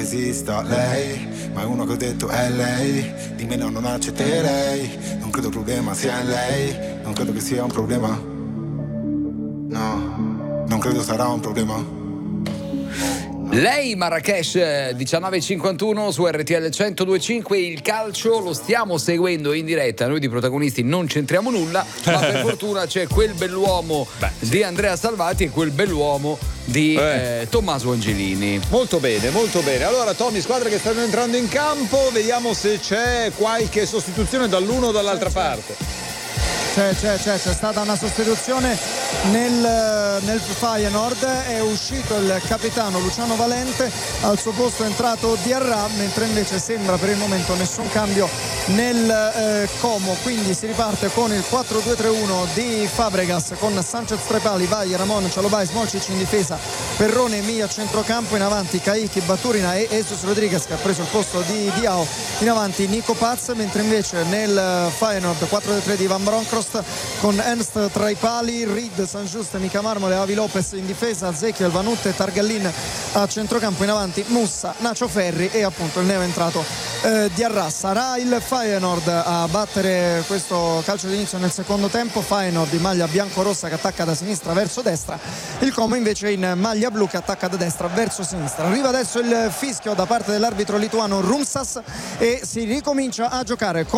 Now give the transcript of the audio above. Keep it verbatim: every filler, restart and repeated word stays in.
esista lei, ma è uno che ho detto è lei, di me no, non accetterei, non credo il problema sia in lei, non credo che sia un problema, no, non credo sarà un problema. Lei Marrakesh diciannove e cinquantuno su R T L centodue e cinque. Il calcio lo stiamo seguendo in diretta, noi di protagonisti non c'entriamo nulla, ma per fortuna c'è quel bell'uomo Beh, sì. di Andrea Salvati e quel bell'uomo di eh. Eh, Tommaso Angelini. Molto bene, molto bene. Allora Tommy, squadre che stanno entrando in campo, vediamo se c'è qualche sostituzione dall'uno o dall'altra c'è, parte. C'è, c'è, c'è, c'è stata una sostituzione nel, nel Feyenoord, è uscito il capitano Luciano Valente, al suo posto è entrato Diarra, mentre invece sembra per il momento nessun cambio nel eh, Como, quindi si riparte con il quattro due tre uno di Fabregas con Sanchez Trepali, Vai, Ramon, Cialobay, Smolcic in difesa, Perrone e Mia a centrocampo, in avanti Caicchi, Baturina e Jesus Rodriguez che ha preso il posto di Diao, in avanti Nico Paz, mentre invece nel Feyenoord quattro due tre di Van Bronckhorst con Ernst tra i pali, Reed, San Just, Mica Marmole, Avi Lopez in difesa, Zecchio, Vanutte e Targallin a centrocampo, in avanti Mussa, Nacio Ferri e appunto il neo entrato eh, Diarra. Sarà il Feyenoord a battere questo calcio d'inizio nel secondo tempo, Feyenoord in maglia bianco-rossa che attacca da sinistra verso destra, il Como invece in maglia blu che attacca da destra verso sinistra. Arriva adesso il fischio da parte dell'arbitro lituano Rumsas e si ricomincia a giocare con